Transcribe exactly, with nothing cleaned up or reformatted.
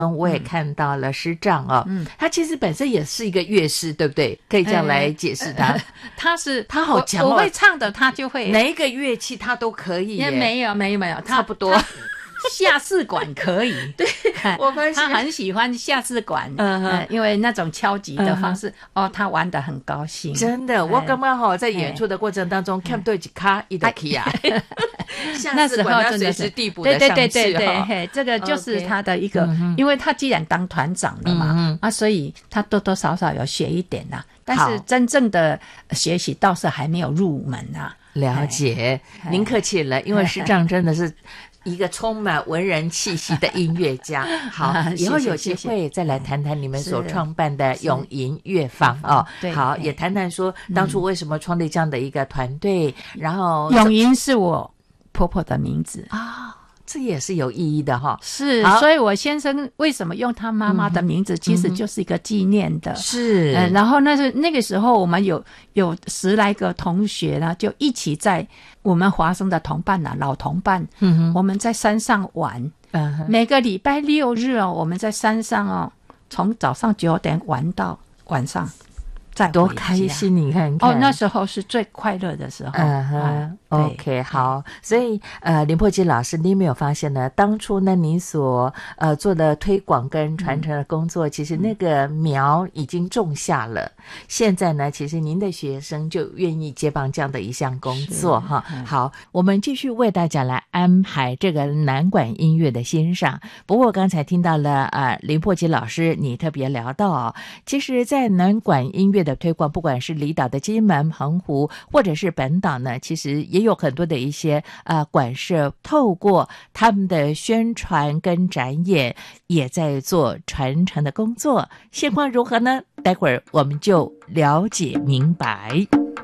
我也看到了师丈哦，嗯，他其实本身也是一个乐师，对不对？可以这样来解释他。 呃、他是他好强哦， 我会唱的，他就会哪一个乐器他都可以耶。 也没有没有没有， 差不多。 下士管可以， 对，我发现他很喜欢下士管，嗯、呃，因为那种敲击的方式，嗯、哦，他玩得很高兴。 真的，我刚刚好在演出的过程当中，看对几卡一的 key 啊， 那时候真的是递补的上去， 对对对对对，嘿，这个就是他的一个， okay, 因为他既然当团长了嘛，嗯、啊，所以他多多少少有学一点啦，但是真正的学习倒是还没有入门啊。 了解，您客气了，因为师丈真的是一个充满文人气息的音乐家。好，以后有机会再来谈谈你们所创办的永银乐坊哦。好，也谈谈说当初为什么创立这样的一个团队，嗯、然后永银是我婆婆的名字啊。哦，这也是有意义的哈， 是，所以我先生为什么用他妈妈的名字，嗯、其实就是一个纪念的， 是、 嗯。然后那是那个时候，我们有有十来个同学呢，就一起在我们华生的同伴啊，老同伴，嗯，我们在山上玩，嗯，每个礼拜六日哦，我们在山上哦，从早上九点玩到晚上。 多开心，你看看哦，那时候是最快乐的时候。 嗯哼、啊、，OK， 好，所以呃，林珀基老师，你有没有发现呢？当初呢，你所呃做的推广跟传承的工作，嗯、其实那个苗已经种下了。嗯、现在呢，其实您的学生就愿意接棒这样的一项工作哈。嗯、好，我们继续为大家来安排这个南管音乐的欣赏。不过刚才听到了呃，林珀基老师你特别聊到哦，其实，在南管音乐的推广，不管是离岛的金门、澎湖，或者是本岛呢，其实也有很多的一些呃馆舍，透过他们的宣传跟展演，也在做传承的工作。现况如何呢？待会儿我们就了解明白。